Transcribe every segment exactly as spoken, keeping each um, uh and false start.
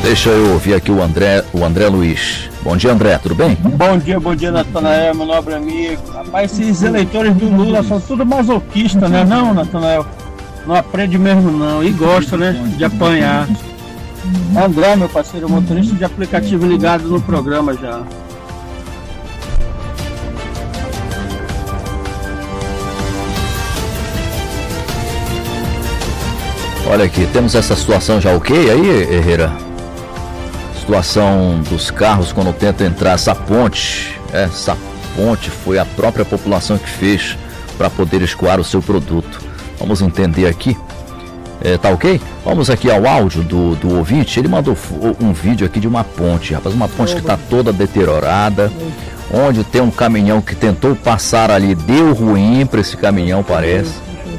Deixa eu ouvir aqui o André, o André Luiz. Bom dia, André, tudo bem? Bom dia, bom dia, Natanael, meu nobre amigo. Rapaz, esses eleitores do Lula são tudo masoquistas, né, não, Natanael? Não aprende mesmo não, e gosta, né, de apanhar. André, meu parceiro, motorista de aplicativo ligado no programa já. Olha aqui, temos essa situação já ok aí, Herrera? Situação dos carros quando tentam entrar essa ponte. Essa ponte foi a própria população que fez para poder escoar o seu produto. Vamos entender aqui. É, tá ok? Vamos aqui ao áudio do, do ouvinte. Ele mandou um vídeo aqui de uma ponte, rapaz. Uma ponte que está toda deteriorada. Onde tem um caminhão que tentou passar ali. Deu ruim para esse caminhão, parece.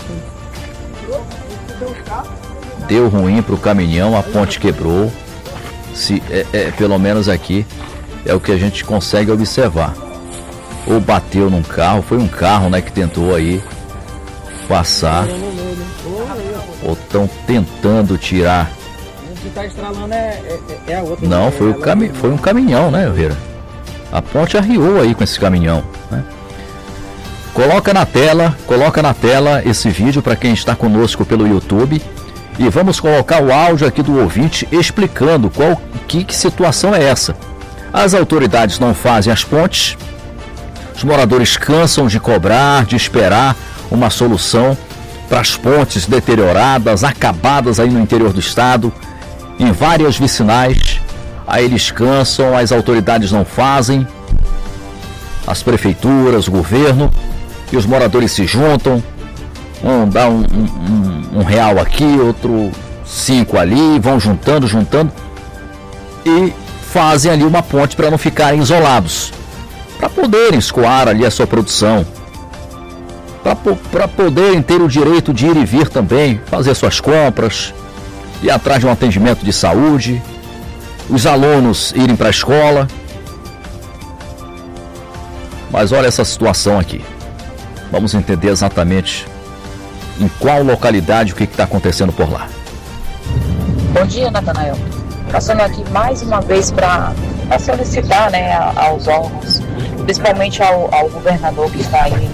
Deu ruim para o caminhão, a ponte quebrou. Se, é, é, pelo menos aqui é o que a gente consegue observar. Ou bateu num carro, foi um carro, né, que tentou aí passar. Ou estão tentando tirar. Não, foi, o cami foi um caminhão, né, Herrera? A ponte arriou aí com esse caminhão, né? Coloca na tela, coloca na tela esse vídeo para quem está conosco pelo YouTube. E vamos colocar o áudio aqui do ouvinte explicando qual que, que situação é essa. As autoridades não fazem as pontes, os moradores cansam de cobrar, de esperar uma solução para as pontes deterioradas, acabadas aí no interior do estado, em várias vicinais. Aí eles cansam, as autoridades não fazem, as prefeituras, o governo, e os moradores se juntam. Um dá um, um, um real aqui, outro cinco ali, vão juntando, juntando e fazem ali uma ponte para não ficarem isolados, para poderem escoar ali a sua produção, para poderem ter o direito de ir e vir também, fazer suas compras, ir atrás de um atendimento de saúde, os alunos irem para a escola. Mas olha essa situação aqui, vamos entender exatamente em qual localidade, o que está acontecendo por lá. Bom dia, Natanael. Passando aqui mais uma vez para solicitar, né, aos órgãos, principalmente ao, ao governador que está aí,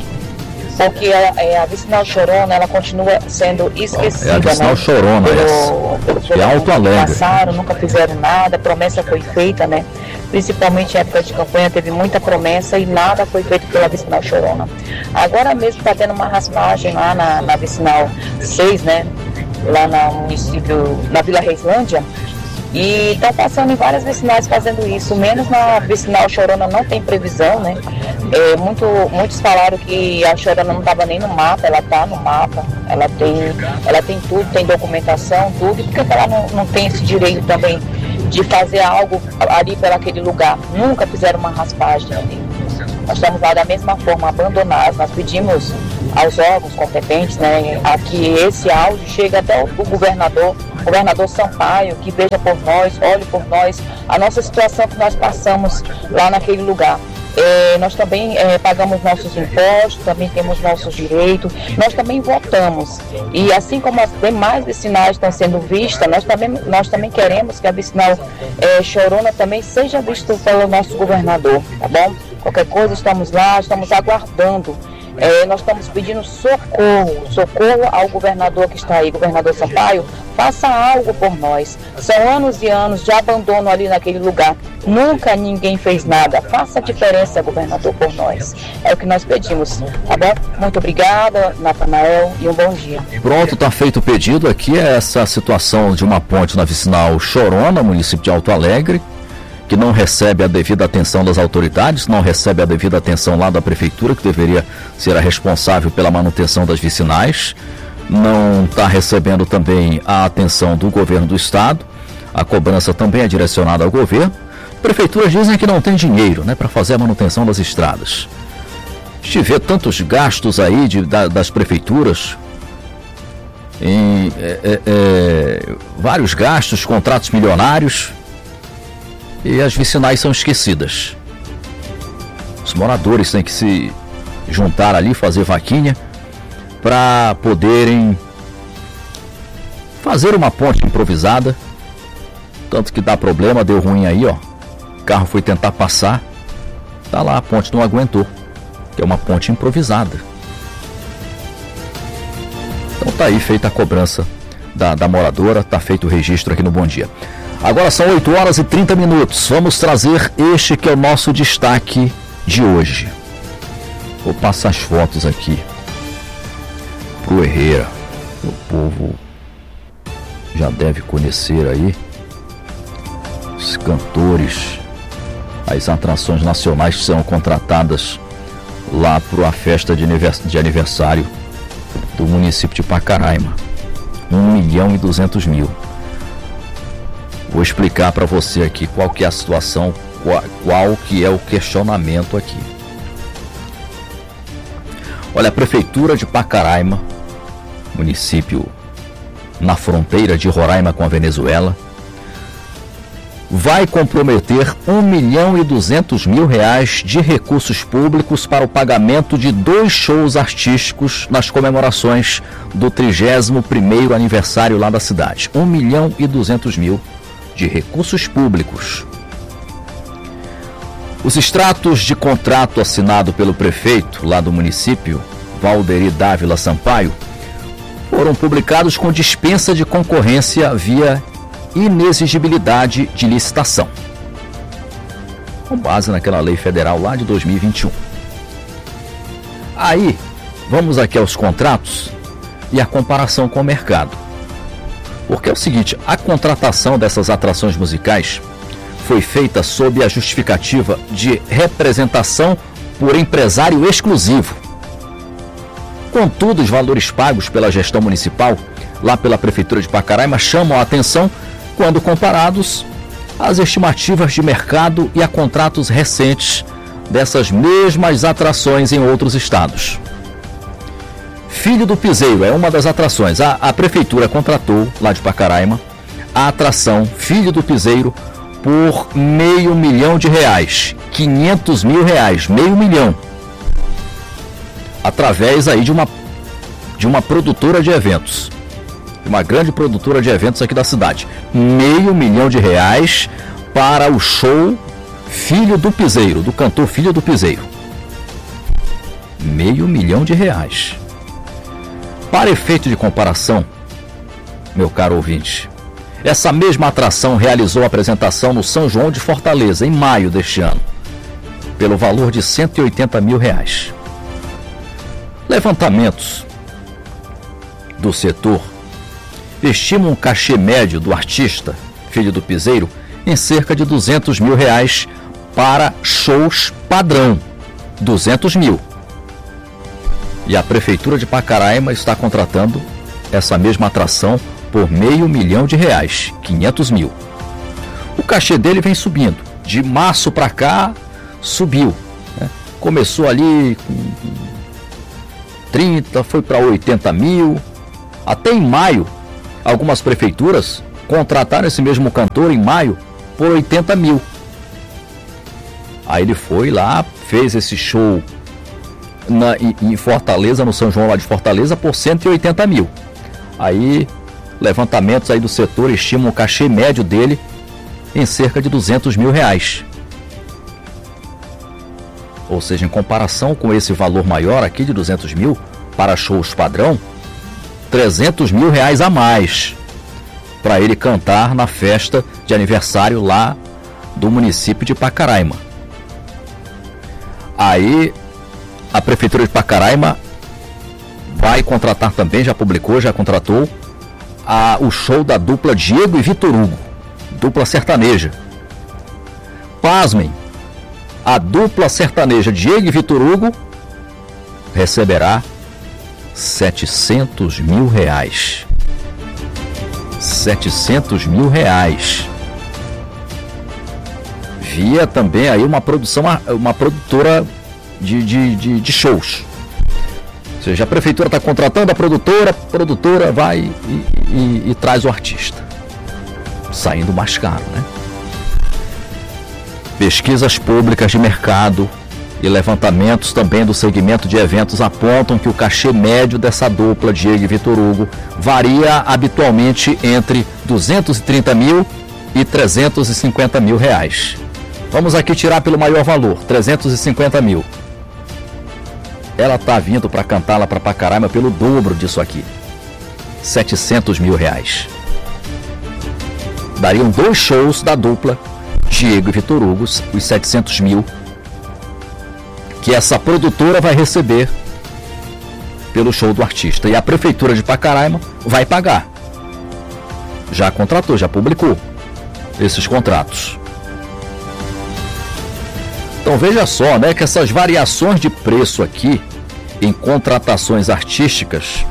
porque a, a vicinal Chorona, ela continua sendo esquecida. É a vicinal, né, Chorona, pelo, essa. Pelo, é Alto Alegre. Passaram, nunca fizeram nada, a promessa foi feita, né? Principalmente em época de campanha, teve muita promessa e nada foi feito pela vicinal Chorona. Agora mesmo está tendo uma raspagem lá na, na vicinal seis, né? Lá no município, na Vila Reislândia. E estão passando em várias vicinais fazendo isso, menos na vicinal Chorona não tem previsão, né? É, muito, muitos falaram que a Chorona não estava nem no mapa, ela está no mapa, ela tem, ela tem tudo, tem documentação, tudo, e por que ela não, não tem esse direito também de fazer algo ali para aquele lugar? Nunca fizeram uma raspagem ali. Nós estamos lá da mesma forma, abandonados. Nós pedimos aos órgãos competentes, né, a que esse áudio chegue até o governador, o governador Sampaio, que veja por nós, olhe por nós, a nossa situação que nós passamos lá naquele lugar. É, nós também é, pagamos nossos impostos, também temos nossos direitos, nós também votamos. E assim como as demais vicinais estão sendo vistas, nós também, nós também queremos que a vicinal é, Chorona também seja vista pelo nosso governador, tá bom? Qualquer coisa, estamos lá, estamos aguardando. É, nós estamos pedindo socorro, socorro ao governador que está aí, governador Sampaio, faça algo por nós. São anos e anos de abandono ali naquele lugar. Nunca ninguém fez nada. Faça a diferença, governador, por nós. É o que nós pedimos, tá bom? Muito obrigada, Natanael, e um bom dia. Pronto, está feito o pedido aqui, é essa situação de uma ponte na vicinal Chorona, município de Alto Alegre, que não recebe a devida atenção das autoridades, não recebe a devida atenção lá da prefeitura, que deveria ser a responsável pela manutenção das vicinais, não está recebendo também a atenção do governo do estado, a cobrança também é direcionada ao governo. Prefeituras dizem que não tem dinheiro, né, para fazer a manutenção das estradas. Se vê tantos gastos aí de, da, das prefeituras, em é, é, é, vários gastos, contratos milionários, e as vicinais são esquecidas. Os moradores têm que se juntar ali, fazer vaquinha para poderem fazer uma ponte improvisada Tanto que dá problema, deu ruim aí, ó. O carro foi tentar passar, tá lá, a ponte não aguentou, que é uma ponte improvisada. Então tá aí feita a cobrança da, da moradora, tá feito o registro aqui no Bom Dia. Agora são oito horas e trinta minutos, vamos trazer este que é o nosso destaque de hoje. Vou passar as fotos aqui pro Herrera, o povo já deve conhecer aí os cantores, as atrações nacionais que são contratadas lá para a festa de aniversário do município de Pacaraima. um milhão e duzentos mil. Vou explicar para você aqui qual que é a situação, qual, qual que é o questionamento aqui. Olha, a Prefeitura de Pacaraima, município na fronteira de Roraima com a Venezuela, vai comprometer um milhão e duzentos mil reais de recursos públicos para o pagamento de dois shows artísticos nas comemorações do trigésimo primeiro aniversário lá da cidade. um milhão e duzentos mil de recursos públicos. Os extratos de contrato assinado pelo prefeito lá do município, Valderi Dávila Sampaio, foram publicados com dispensa de concorrência via inexigibilidade de licitação, com base naquela lei federal lá de dois mil e vinte e um. Aí, vamos aqui aos contratos e a comparação com o mercado. Porque é o seguinte, a contratação dessas atrações musicais foi feita sob a justificativa de representação por empresário exclusivo. Contudo, os valores pagos pela gestão municipal, lá pela Prefeitura de Pacaraima, chamam a atenção quando comparados às estimativas de mercado e a contratos recentes dessas mesmas atrações em outros estados. Filho do Piseiro é uma das atrações. A, a Prefeitura contratou, lá de Pacaraima, a atração Filho do Piseiro por meio milhão de reais, quinhentos mil reais, meio milhão, através aí de uma, de uma produtora de eventos. Uma grande produtora de eventos aqui da cidade. Meio milhão de reais para o show Filho do Piseiro, do cantor Filho do Piseiro. Meio milhão de reais. Para efeito de comparação, meu caro ouvinte, essa mesma atração realizou a apresentação no São João de Fortaleza, em maio deste ano, pelo valor de cento e oitenta mil reais. Levantamentos do setor estimam um cachê médio do artista, Filho do Piseiro, em cerca de duzentos mil reais para shows padrão. duzentos mil. E a Prefeitura de Pacaraima está contratando essa mesma atração por meio milhão de reais, quinhentos mil. O cachê dele vem subindo. De março para cá, subiu. Né? Começou ali com trinta, foi para oitenta mil. Até em maio, algumas prefeituras contrataram esse mesmo cantor em maio por oitenta mil. Aí ele foi lá, fez esse show na, em Fortaleza, no São João lá de Fortaleza, por cento e oitenta mil. Aí, levantamentos aí do setor estimam o cachê médio dele em cerca de duzentos mil reais. Ou seja, em comparação com esse valor maior aqui de duzentos mil, para shows padrão, trezentos mil reais a mais para ele cantar na festa de aniversário lá do município de Pacaraima. Aí a Prefeitura de Pacaraima vai contratar também, já publicou, já contratou a, o show da dupla Diego e Vitor Hugo, dupla sertaneja. Pasmem, a dupla sertaneja Diego e Vitor Hugo receberá setecentos mil reais. setecentos mil reais. Via também aí uma produção, uma produtora de, de, de, de shows. Ou seja, a prefeitura está contratando a produtora, a produtora vai e, e, e traz o artista. Saindo mais caro, né? Pesquisas públicas de mercado e levantamentos também do segmento de eventos apontam que o cachê médio dessa dupla, Diego e Vitor Hugo, varia habitualmente entre duzentos e trinta mil e trezentos e cinquenta mil reais. Vamos aqui tirar pelo maior valor, trezentos e cinquenta mil. Ela tá vindo para cantar lá para Pacaraima pelo dobro disso aqui, setecentos mil reais. Dariam dois shows da dupla Diego e Vitor Hugo, os setecentos mil que essa produtora vai receber pelo show do artista. E a prefeitura de Pacaraima vai pagar. Já contratou, já publicou esses contratos. Então veja só, né, que essas variações de preço aqui em contratações artísticas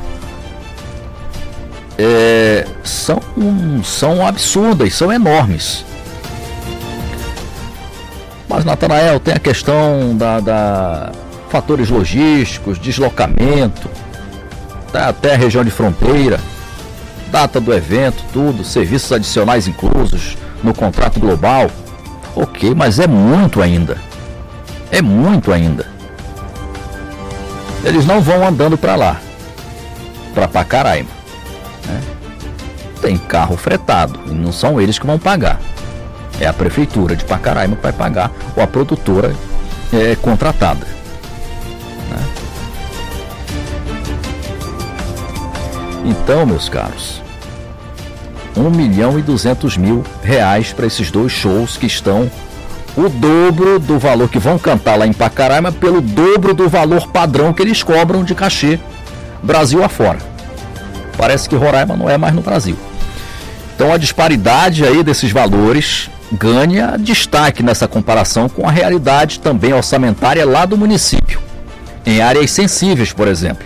é, são, são absurdas, são enormes. Mas, Natanael, tem a questão da, da fatores logísticos, deslocamento, tá, até a região de fronteira, data do evento, tudo, serviços adicionais inclusos no contrato global. Ok, mas é muito ainda. É muito ainda. Eles não vão andando para lá, para Pacaraima, né? Tem carro fretado e não são eles que vão pagar. É a prefeitura de Pacaraima que vai pagar, ou a produtora é, contratada, né? Então, meus caros, um milhão e duzentos mil reais para esses dois shows que estão o dobro do valor que vão cantar lá em Pacaraima, pelo dobro do valor padrão que eles cobram de cachê Brasil afora. Parece que Roraima não é mais no Brasil. Então a disparidade aí desses valores ganha destaque nessa comparação com a realidade também orçamentária lá do município, em áreas sensíveis, por exemplo.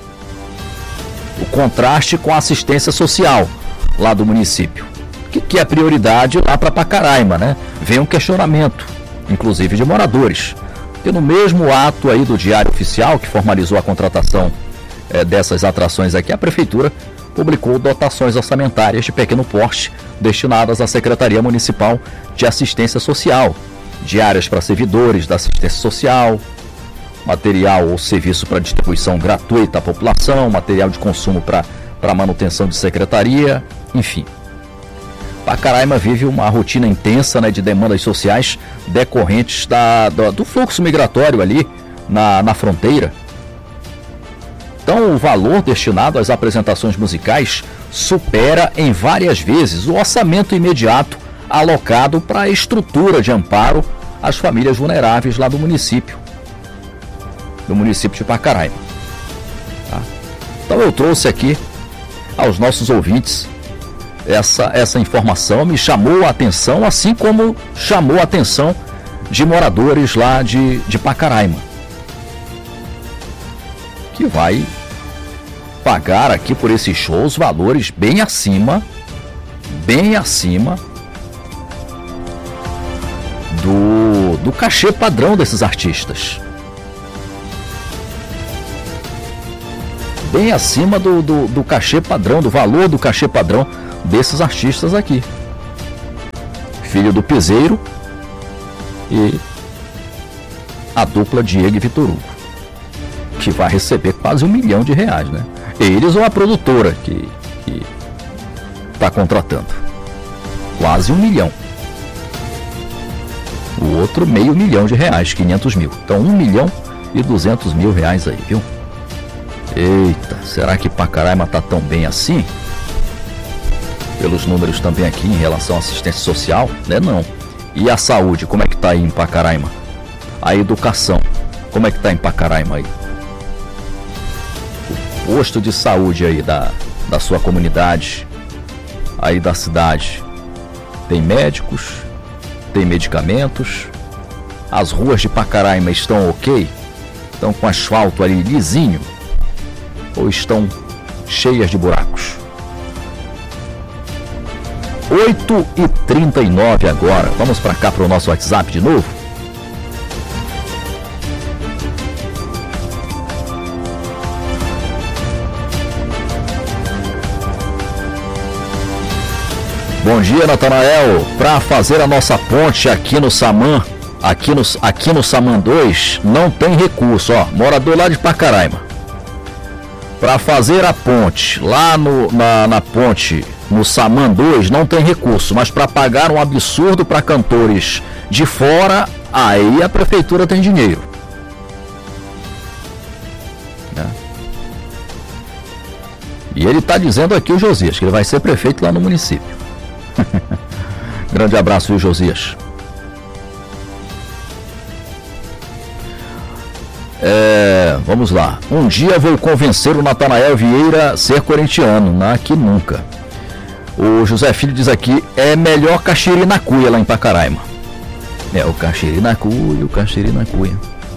O contraste com a assistência social lá do município, que, que é prioridade lá para Pacaraima, né? Vem um questionamento, inclusive de moradores, que no mesmo ato aí do Diário Oficial, que formalizou a contratação é, dessas atrações aqui, a Prefeitura publicou dotações orçamentárias de pequeno porte destinadas à Secretaria Municipal de Assistência Social, diárias para servidores da assistência social, material ou serviço para distribuição gratuita à população, material de consumo para para manutenção de secretaria, enfim. Pacaraima vive uma rotina intensa, né, de demandas sociais decorrentes da, do, do fluxo migratório ali na, na fronteira. Então o valor destinado às apresentações musicais supera em várias vezes o orçamento imediato alocado para a estrutura de amparo às famílias vulneráveis lá do município, do município de Pacaraima. Tá? Então eu trouxe aqui aos nossos ouvintes essa, essa informação, me chamou a atenção, assim como chamou a atenção de moradores lá de, de Pacaraima, que vai pagar aqui por esses shows valores bem acima, bem acima do, do cachê padrão desses artistas. Bem acima do, do, do cachê padrão, do valor do cachê padrão desses artistas aqui. Filho do Piseiro e a dupla Diego e Vitor Hugo, que vai receber quase um milhão de reais, né? Eles ou a produtora que está contratando. Quase um milhão. O outro meio milhão de reais, quinhentos mil. Então um milhão e duzentos mil reais aí, viu? Eita, será que Pacaraima tá tão bem assim? Pelos números também aqui em relação à assistência social, né? Não. E a saúde, como é que tá aí em Pacaraima? A educação, como é que tá em Pacaraima aí? O posto de saúde aí da, da sua comunidade, aí da cidade, tem médicos, tem medicamentos, as ruas de Pacaraima estão ok? Estão com asfalto ali lisinho? Ou estão cheias de buracos? oito e trinta e nove agora. Vamos para cá para o nosso WhatsApp de novo. Bom dia, Natanael. Para fazer a nossa ponte aqui no Samã, aqui no, aqui no Samã dois, não tem recurso, ó. Morador lá de Pacaraima. Para fazer a ponte, lá no, na, na ponte no Saman dois não tem recurso, mas para pagar um absurdo para cantores de fora, aí a prefeitura tem dinheiro. É. E ele está dizendo aqui, o Josias, que ele vai ser prefeito lá no município. Grande abraço, viu, Josias? É, vamos lá. Um dia vou convencer o Natanael Vieira a ser corintiano. Não, aqui nunca. O José Filho diz aqui, é melhor Caxiri na Cuia lá em Pacaraima. É, o Caxiri na Cuia, o Caxiri na Cuia.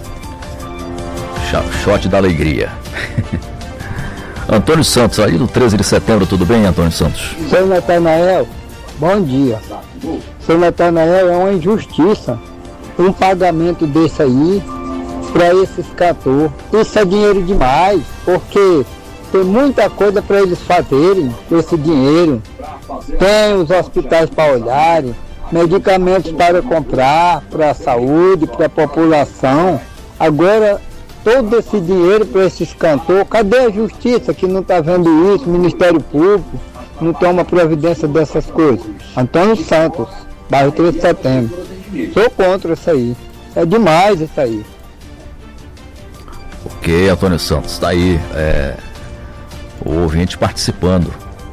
Shot da alegria. Antônio Santos, aí do treze de setembro, tudo bem, Antônio Santos? Seu Natanael, bom dia. Seu Natanael, é uma injustiça um pagamento desse aí para esses cantores. Isso é dinheiro demais, porque tem muita coisa para eles fazerem com esse dinheiro. Tem os hospitais para olharem, medicamentos para comprar, para a saúde, para a população. Agora, todo esse dinheiro para esses cantores, cadê a justiça que não está vendo isso? O Ministério Público não toma providência dessas coisas. Antônio Santos, bairro treze de setembro. Sou contra isso aí. É demais isso aí. Ok, Antônio Santos, está aí é, o ouvinte participando.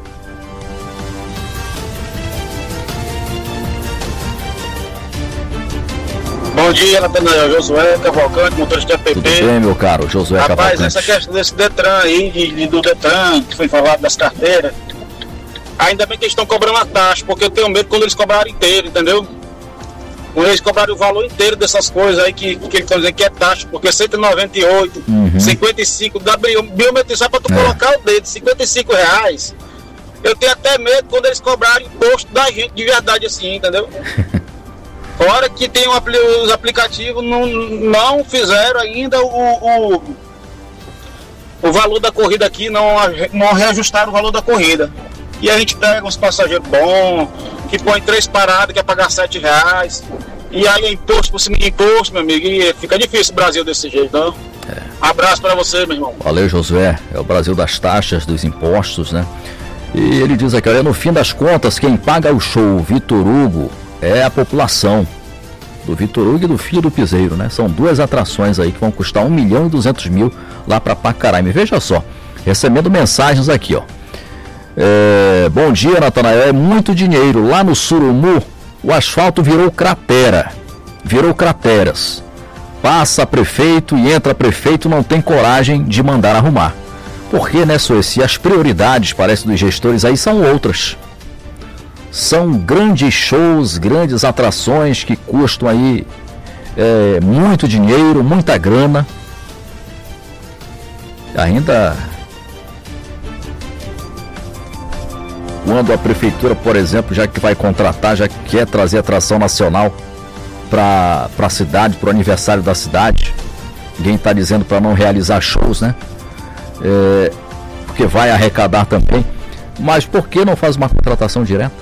Bom dia, Natanael, Josué Cavalcante, motorista P P. Tudo bem, meu caro, Josué Rapaz, Cavalcante. essa questão desse Detran aí, de, de, do Detran, que foi falado das carteiras, ainda bem que eles estão cobrando a taxa, porque eu tenho medo quando eles cobrarem inteiro, entendeu? Quando eles cobrarem o valor inteiro dessas coisas aí que, que eles estão dizendo que é taxa, porque cento e noventa e oito, uhum. cinquenta e cinco, dá biometria para tu é. colocar o dedo, cinquenta e cinco reais. Eu tenho até medo quando eles cobrarem imposto da gente de verdade assim, entendeu? Fora que tem um, os aplicativos não, não fizeram ainda o, o, o valor da corrida aqui, não, não reajustaram o valor da corrida. E a gente pega uns passageiros bons, que põe três paradas, quer pagar sete reais. E aí é imposto por cima de imposto, meu amigo, e fica difícil o Brasil desse jeito, não? É. Abraço pra você, meu irmão. Valeu, Josué. É o Brasil das taxas, dos impostos, né? E ele diz aqui, olha, no fim das contas, quem paga o show Vitor Hugo é a população. Do Vitor Hugo e do Filho do Piseiro, né? São duas atrações aí que vão custar um milhão e duzentos mil lá pra Pacaraima. E veja só, recebendo mensagens aqui, ó. É, bom dia, Natanael, é muito dinheiro. Lá no Surumu, o asfalto virou cratera, virou crateras. Passa prefeito e entra prefeito, não tem coragem de mandar arrumar. Porque, né, Sueci, as prioridades, parece, dos gestores aí são outras. São grandes shows, grandes atrações que custam aí é, muito dinheiro, muita grana. Ainda... Quando a prefeitura, por exemplo, já que vai contratar, já quer trazer atração nacional para a cidade, para o aniversário da cidade, ninguém está dizendo para não realizar shows, né? É, porque vai arrecadar também. Mas por que não faz uma contratação direta?